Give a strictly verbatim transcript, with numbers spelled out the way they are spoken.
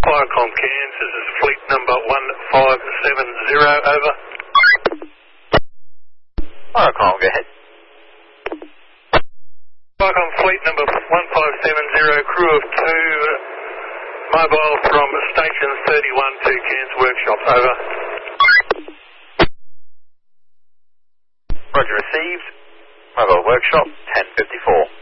Viacom Cairns, this is fleet number one five seven zero, over. Viacom, go ahead. Viacom fleet number one five seven zero, crew of two, mobile from station thirty-one to Cairns Workshops, over. Roger, received. Mobile Workshop, ten fifty-four.